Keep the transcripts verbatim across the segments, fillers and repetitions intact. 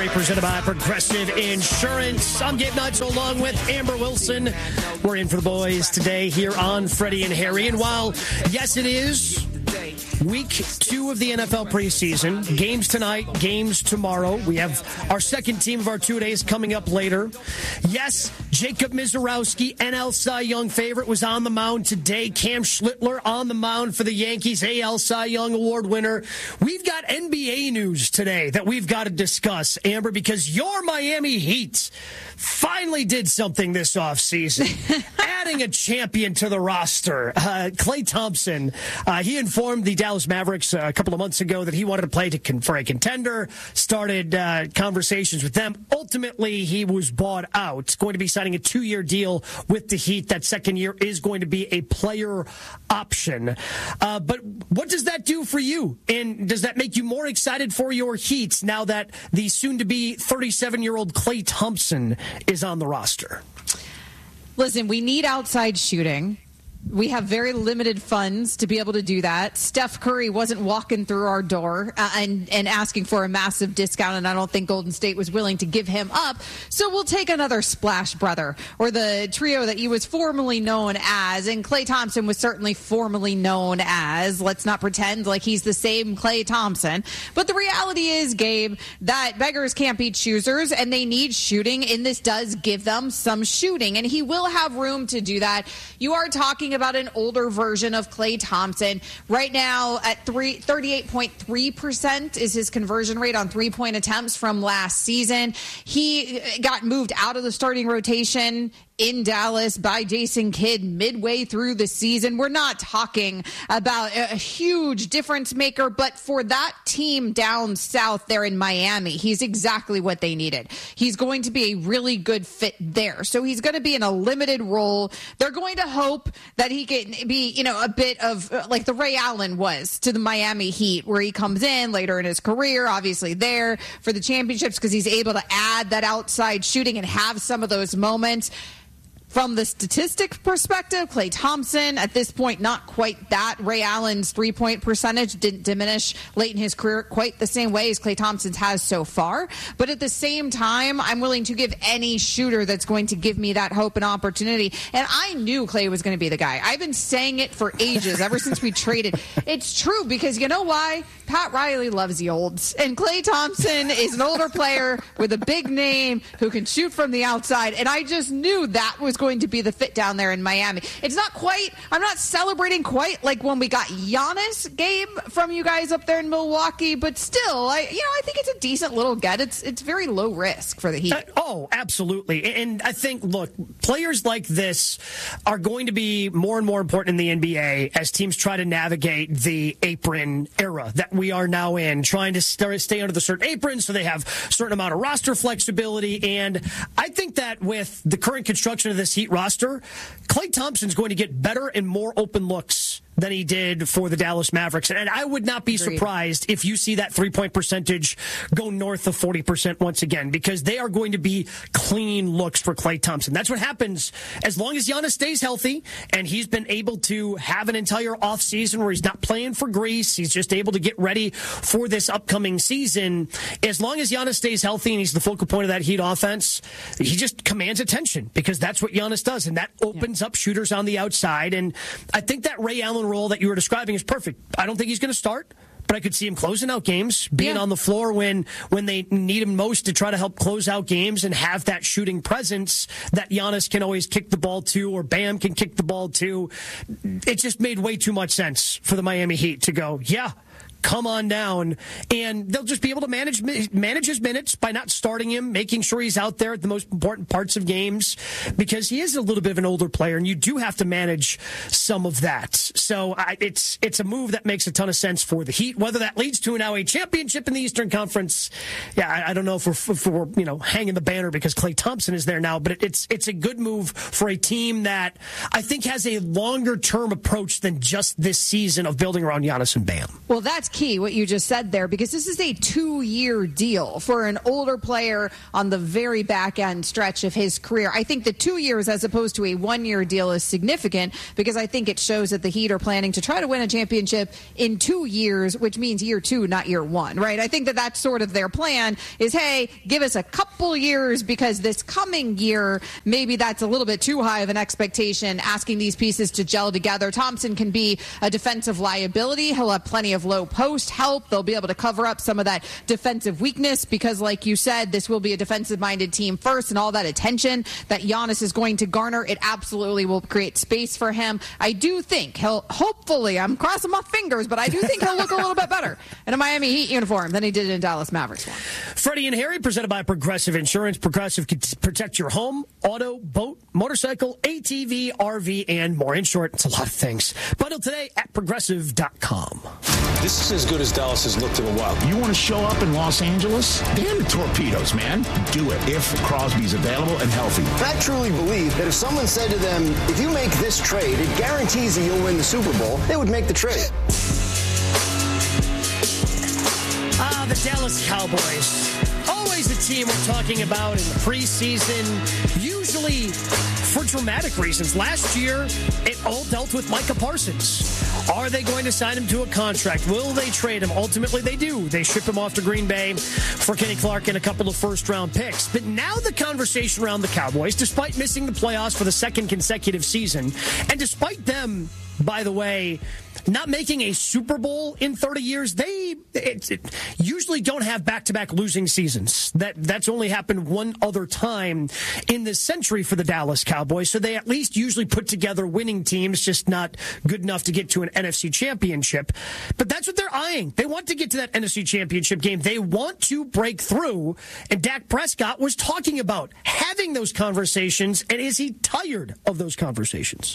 Presented by Progressive Insurance. I'm Gabe Nuts along with Amber Wilson. We're in for the boys today here on Freddie and Harry. And while, yes, it is week two of the N F L preseason, games tonight, games tomorrow. We have our second team of our two days coming up later. Yes, Jacob Misiorowski, N L Cy Young favorite, was on the mound today. Cam Schlittler on the mound for the Yankees, A L Cy Young Award winner. We've got N B A news today that we've got to discuss, Amber, because your Miami Heat finally did something this offseason, adding a champion to the roster. Uh, Klay Thompson, uh, he informed the Dallas Mavericks uh, a couple of months ago that he wanted to play to con- for a contender, started uh, conversations with them. Ultimately, he was bought out, going to be signing a two-year deal with the Heat. That second year is going to be a player option. Uh, but what does that do for you? And does that make you more excited for your Heat now that the soon-to-be thirty-seven-year-old Klay Thompson is on the roster? Listen, we need outside shooting. We have very limited funds to be able to do that. Steph Curry wasn't walking through our door uh, and, and asking for a massive discount, and I don't think Golden State was willing to give him up. So we'll take another Splash Brother, or the trio that he was formerly known as, and Klay Thompson was certainly formerly known as. Let's not pretend like he's the same Klay Thompson. But the reality is, Gabe, that beggars can't be choosers, and they need shooting, and this does give them some shooting, and he will have room to do that. You are talking about an older version of Klay Thompson. Right now at three, thirty-eight point three percent is his conversion rate on three-point attempts from last season. He got moved out of the starting rotation in Dallas by Jason Kidd midway through the season. We're not talking about a huge difference maker, but for that team down south there in Miami, he's exactly what they needed. He's going to be a really good fit there. So he's going to be in a limited role. They're going to hope that he can be, you know, a bit of like the Ray Allen was to the Miami Heat, where he comes in later in his career, obviously there for the championships, because he's able to add that outside shooting and have some of those moments. From the statistic perspective, Klay Thompson, at this point, not quite that. Ray Allen's three-point percentage didn't diminish late in his career quite the same way as Klay Thompson's has so far. But at the same time, I'm willing to give any shooter that's going to give me that hope and opportunity. And I knew Klay was going to be the guy. I've been saying it for ages, ever since we traded. It's true, because you know why? Pat Riley loves the olds. And Klay Thompson is an older player with a big name who can shoot from the outside. And I just knew that was going to be the fit down there in Miami. It's not quite, I'm not celebrating quite like when we got Giannis, Gabe, from you guys up there in Milwaukee, but still, I, you know, I think it's a decent little get. It's it's very low risk for the Heat. Uh, oh, absolutely. And I think, look, players like this are going to be more and more important in the N B A as teams try to navigate the apron era that we are now in, trying to st- stay under the certain apron so they have a certain amount of roster flexibility. And I think that with the current construction of this Heat roster, Klay Thompson's going to get better and more open looks than he did for the Dallas Mavericks. And I would not be Agreed. surprised if you see that three-point percentage go north of forty percent once again, because they are going to be clean looks for Klay Thompson. That's what happens as long as Giannis stays healthy, and he's been able to have an entire offseason where he's not playing for Greece. He's just able to get ready for this upcoming season. As long as Giannis stays healthy and he's the focal point of that Heat offense, he just commands attention, because that's what Giannis does, and that opens yeah. up shooters on the outside. And I think that Ray Allen role that you were describing is perfect. I don't think he's going to start, but I could see him closing out games, being yeah. on the floor when when they need him most to try to help close out games and have that shooting presence that Giannis can always kick the ball to, or Bam can kick the ball to. It just made way too much sense for the Miami Heat to go, yeah, come on down, and they'll just be able to manage manage his minutes by not starting him, making sure he's out there at the most important parts of games, because he is a little bit of an older player, and you do have to manage some of that. So I, it's it's a move that makes a ton of sense for the Heat. Whether that leads to now a championship in the Eastern Conference, yeah, I, I don't know if we're, if we're you know hanging the banner because Klay Thompson is there now, but it, it's it's a good move for a team that I think has a longer term approach than just this season of building around Giannis and Bam. Well, that's key, what you just said there, because this is a two-year deal for an older player on the very back-end stretch of his career. I think the two years as opposed to a one-year deal is significant because I think it shows that the Heat are planning to try to win a championship in two years, which means year two, not year one, right? I think that that's sort of their plan is, hey, give us a couple years because this coming year, maybe that's a little bit too high of an expectation, asking these pieces to gel together. Thompson can be a defensive liability. He'll have plenty of low post help. They'll be able to cover up some of that defensive weakness because, like you said, this will be a defensive-minded team first, and all that attention that Giannis is going to garner, it absolutely will create space for him. I do think he'll, hopefully, I'm crossing my fingers, but I do think he'll look a little bit better in a Miami Heat uniform than he did in Dallas Mavericks one. Freddie and Harry, presented by Progressive Insurance. Progressive can protect your home, auto, boat, motorcycle, A T V, R V, and more. In short, it's a lot of things. Bundle today at progressive dot com. This is as good as Dallas has looked in a while. You want to show up in Los Angeles? Damn the Torpedoes, man. Do it if Crosby's available and healthy. I truly believe that if someone said to them, if you make this trade, it guarantees that you'll win the Super Bowl, they would make the trade. Ah, the Dallas Cowboys. Always a team we're talking about in the preseason, usually for dramatic reasons. Last year, it all dealt with Micah Parsons. Are they going to sign him to a contract? Will they trade him? Ultimately, they do. They ship him off to Green Bay for Kenny Clark and a couple of first-round picks. But now the conversation around the Cowboys, despite missing the playoffs for the second consecutive season, and despite them, by the way, not making a Super Bowl in thirty years, they it, it usually don't have back-to-back losing seasons. That That's only happened one other time in this century for the Dallas Cowboys. So they at least usually put together winning teams, just not good enough to get to an N F C championship. But that's what they're eyeing. They want to get to that N F C championship game. They want to break through. And Dak Prescott was talking about having those conversations. And is he tired of those conversations?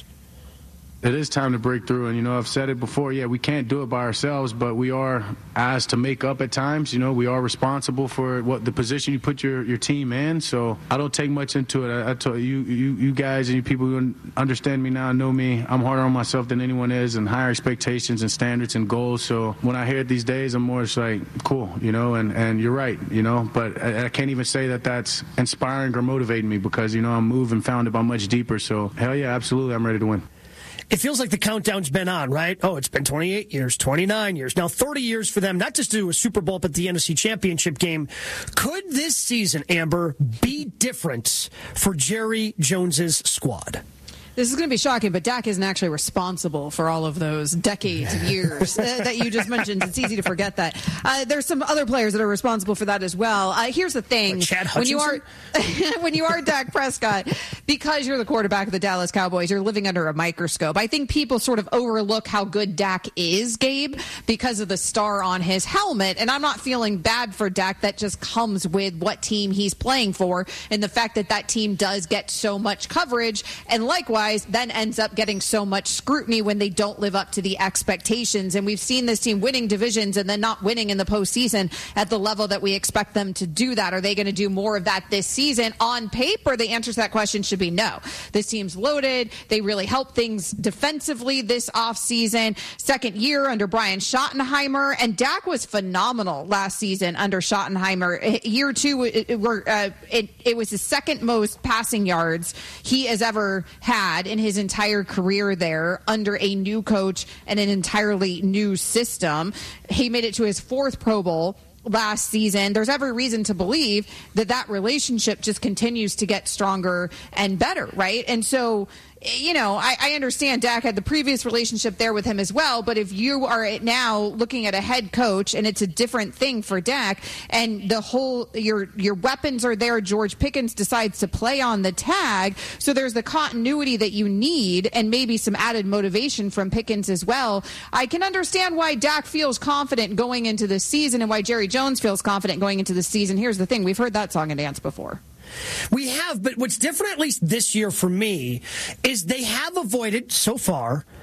It is time to break through, and, you know, I've said it before, yeah, we can't do it by ourselves, but we are asked to make up at times. You know, we are responsible for what the position you put your, your team in, so I don't take much into it. I, I told you, you, you guys and you people who understand me now know me. I'm harder on myself than anyone is, and higher expectations and standards and goals, so when I hear it these days, I'm more just like, cool, you know, and, and you're right, you know, but I, I can't even say that that's inspiring or motivating me because, you know, I'm moving, founded by much deeper, so hell yeah, absolutely, I'm ready to win. It feels like the countdown's been on, right? Oh, it's been twenty-eight years, twenty-nine years, now thirty years for them, not just to do a Super Bowl, but the N F C Championship game. Could this season, Amber, be different for Jerry Jones's squad? This is going to be shocking, but Dak isn't actually responsible for all of those decades of years uh, that you just mentioned. It's easy to forget that. Uh, there's some other players that are responsible for that as well. Uh, here's the thing. Like Chad when you are when you are Dak Prescott, because you're the quarterback of the Dallas Cowboys, you're living under a microscope. I think people sort of overlook how good Dak is, Gabe, because of the star on his helmet. And I'm not feeling bad for Dak. That just comes with what team he's playing for and the fact that that team does get so much coverage. And likewise, then ends up getting so much scrutiny when they don't live up to the expectations. And we've seen this team winning divisions and then not winning in the postseason at the level that we expect them to do that. Are they going to do more of that this season? On paper, the answer to that question should be no. This team's loaded. They really helped things defensively this offseason. Second year under Brian Schottenheimer. And Dak was phenomenal last season under Schottenheimer. Year two, it, it, uh, it, it was the second most passing yards he has ever had in his entire career there under a new coach and an entirely new system. He made it to his fourth Pro Bowl last season. There's every reason to believe that that relationship just continues to get stronger and better, right? And so, you know, I, I understand Dak had the previous relationship there with him as well, but if you are now looking at a head coach and it's a different thing for Dak and the whole, your your weapons are there, George Pickens decides to play on the tag, so there's the continuity that you need and maybe some added motivation from Pickens as well. I can understand why Dak feels confident going into the season and why Jerry Jones feels confident going into the season. Here's the thing, we've heard that song and dance before. We have, but what's different, at least this year for me, is they have avoided, so far,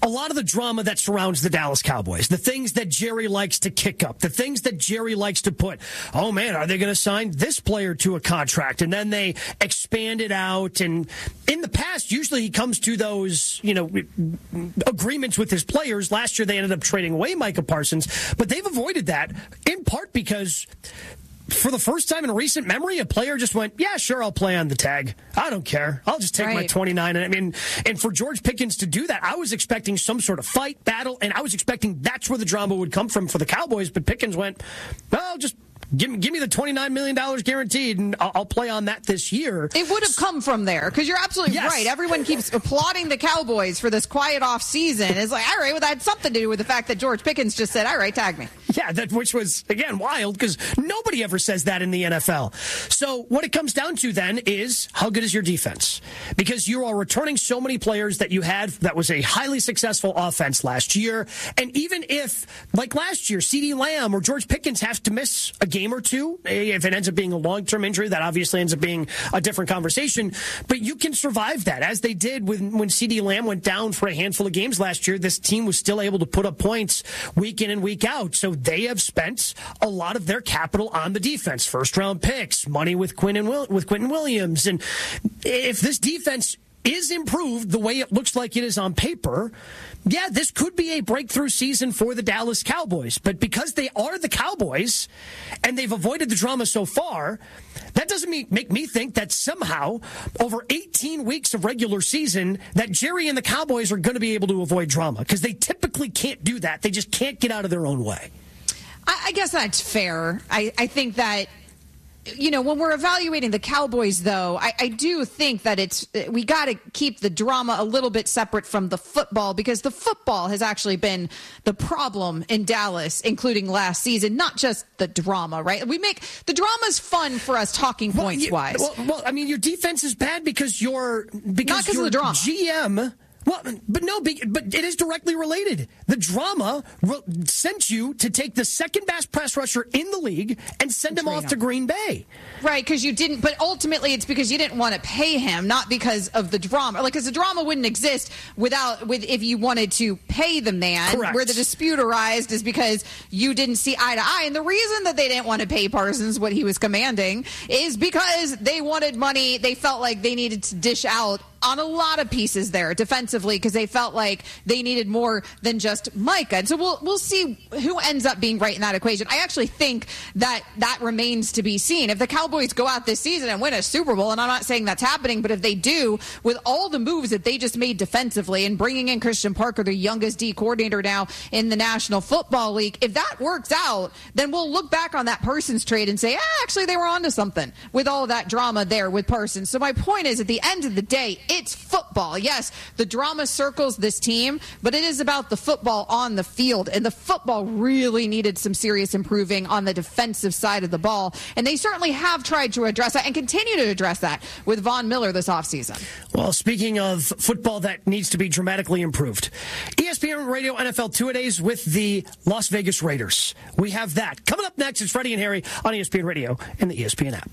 a lot of the drama that surrounds the Dallas Cowboys, the things that Jerry likes to kick up, the things that Jerry likes to put, oh man, are they going to sign this player to a contract? And then they expand it out. And in the past, usually he comes to those, you know, agreements with his players. Last year, they ended up trading away Micah Parsons, but they've avoided that in part because for the first time in recent memory, a player just went, yeah, sure, I'll play on the tag. I don't care. I'll just take right. my twenty-nine. And I mean, and for George Pickens to do that, I was expecting some sort of fight, battle, and I was expecting that's where the drama would come from for the Cowboys. But Pickens went, well, just Give me, give me the twenty-nine million dollars guaranteed, and I'll, I'll play on that this year. It would have come from there, because you're absolutely yes. right. Everyone keeps applauding the Cowboys for this quiet off season. It's like, all right, well, that had something to do with the fact that George Pickens just said, all right, tag me. Yeah, that which was, again, wild, because nobody ever says that in the N F L. So what it comes down to then is, how good is your defense? Because you are returning so many players that you had that was a highly successful offense last year. And even if, like last year, CeeDee Lamb or George Pickens has to miss a game or two, if it ends up being a long-term injury, that obviously ends up being a different conversation. But you can survive that, as they did when, when CeeDee Lamb went down for a handful of games last year. This team was still able to put up points week in and week out. So they have spent a lot of their capital on the defense. First-round picks, money with Quinn and Will, with Quentin Williams. And if this defense is improved the way it looks like it is on paper, yeah, this could be a breakthrough season for the Dallas Cowboys. But because they are the Cowboys and they've avoided the drama so far, that doesn't mean, make me think that somehow over eighteen weeks of regular season that Jerry and the Cowboys are going to be able to avoid drama, because they typically can't do that. They just can't get out of their own way. I, I guess that's fair. I, I think that, you know, when we're evaluating the Cowboys, though, I, I do think that it's we got to keep the drama a little bit separate from the football, because the football has actually been the problem in Dallas, including last season, not just the drama, right? We make the drama's fun for us talking well, points you, wise. Well, well, I mean, your defense is bad because your because not your of the drama. G M. Well, but no, but it is directly related. The drama sent you to take the second best pass rusher in the league and send him off to Green Bay. Right, because you didn't, but ultimately it's because you didn't want to pay him, not because of the drama. Like, because the drama wouldn't exist without, with if you wanted to pay the man. Correct. Where the dispute arised is because you didn't see eye to eye. And the reason that they didn't want to pay Parsons what he was commanding is because they wanted money. They felt like they needed to dish out on a lot of pieces there defensively, because they felt like they needed more than just Micah. And so we'll we'll see who ends up being right in that equation. I actually think that that remains to be seen. If the Cowboys go out this season and win a Super Bowl, and I'm not saying that's happening, but if they do, with all the moves that they just made defensively and bringing in Christian Parker, the youngest D coordinator now in the National Football League, if that works out, then we'll look back on that Parsons trade and say, ah, actually, they were onto something with all of that drama there with Parsons. So my point is, at the end of the day, it's football. Yes, the drama circles this team, but it is about the football on the field. And the football really needed some serious improving on the defensive side of the ball. And they certainly have tried to address that and continue to address that with Von Miller this offseason. Well, speaking of football that needs to be dramatically improved, E S P N Radio N F L Two-A-Days with the Las Vegas Raiders. We have that. Coming up next, it's Freddie and Harry on E S P N Radio and the E S P N app.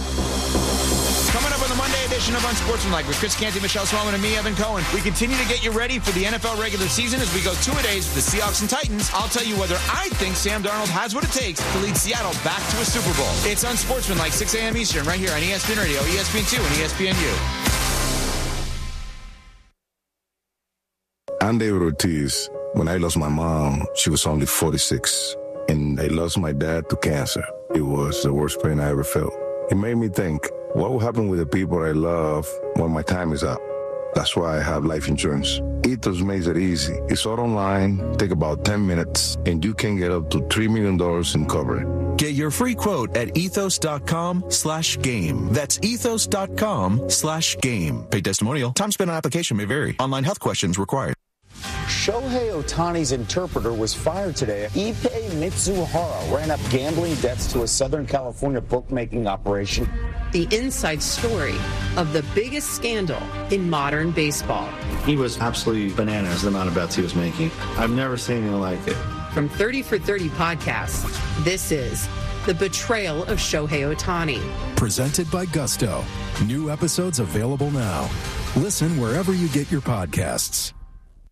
Coming up on the Monday edition of Unsportsmanlike with Chris Canty, Michelle Swellman, and me, Evan Cohen. We continue to get you ready for the N F L regular season as we go two-a-days with the Seahawks and Titans. I'll tell you whether I think Sam Darnold has what it takes to lead Seattle back to a Super Bowl. It's Unsportsmanlike, six a.m. Eastern, right here on E S P N Radio, E S P N two, and E S P N U. I'm David Ortiz. When I lost my mom, she was only forty-six, and I lost my dad to cancer. It was the worst pain I ever felt. It made me think, what will happen with the people I love when my time is up? That's why I have life insurance. Ethos makes it easy. It's all online, take about ten minutes, and you can get up to three million dollars in coverage. Get your free quote at ethos.com slash game. That's ethos.com slash game. Paid testimonial. Time spent on application may vary. Online health questions required. Shohei Ohtani's interpreter was fired today. Ippei Mitsuhara ran up gambling debts to a Southern California bookmaking operation. The inside story of the biggest scandal in modern baseball. He was absolutely bananas, the amount of bets he was making. I've never seen anything like it. From thirty for thirty podcasts, this is The Betrayal of Shohei Ohtani. Presented by Gusto. New episodes available now. Listen wherever you get your podcasts.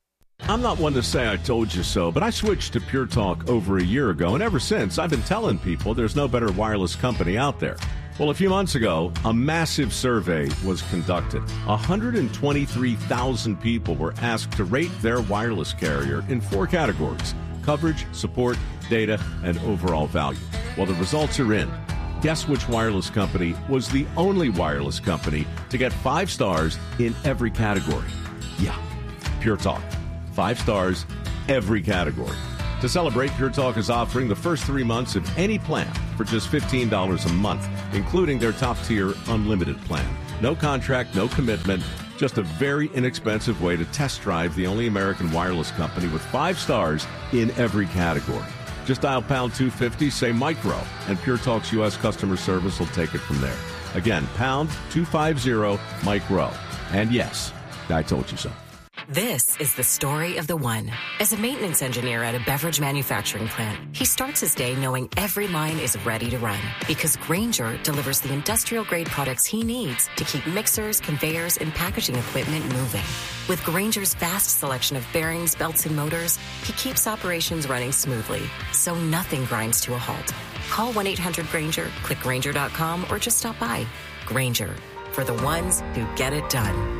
I'm not one to say I told you so, but I switched to Pure Talk over a year ago, and ever since, I've been telling people there's no better wireless company out there. Well, a few months ago, a massive survey was conducted. one hundred twenty-three thousand people were asked to rate their wireless carrier in four categories: coverage, support, data, and overall value. Well, the results are in. Guess which wireless company was the only wireless company to get five stars in every category? Yeah, Pure Talk. Five stars, every category. To celebrate, Pure Talk is offering the first three months of any plan for just fifteen dollars a month, including their top-tier unlimited plan. No contract, no commitment, just a very inexpensive way to test drive the only American wireless company with five stars in every category. Just dial pound two fifty, say micro, and Pure Talk's U S customer service will take it from there. Again, pound two fifty, micro. And yes, I told you so. This is the story of the one. As a maintenance engineer at a beverage manufacturing plant, he starts his day knowing every line is ready to run because Grainger delivers the industrial-grade products he needs to keep mixers, conveyors, and packaging equipment moving. With Grainger's vast selection of bearings, belts, and motors, he keeps operations running smoothly, so nothing grinds to a halt. Call one eight hundred Grainger, click Grainger dot com, or just stop by. Grainger, for the ones who get it done.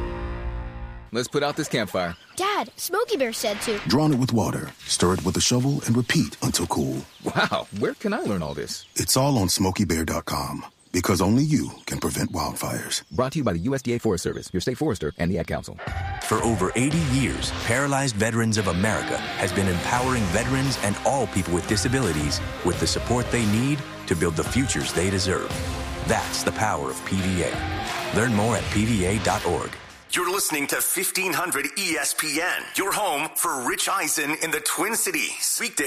Let's put out this campfire. Dad, Smokey Bear said to. Drown it with water, stir it with a shovel, and repeat until cool. Wow, where can I learn all this? It's all on Smokey Bear dot com, because only you can prevent wildfires. Brought to you by the U S D A Forest Service, your state forester, and the Ad Council. For over eighty years, Paralyzed Veterans of America has been empowering veterans and all people with disabilities with the support they need to build the futures they deserve. That's the power of P V A. Learn more at P V A dot org. You're listening to fifteen hundred E S P N, your home for Rich Eisen in the Twin Cities. Weekday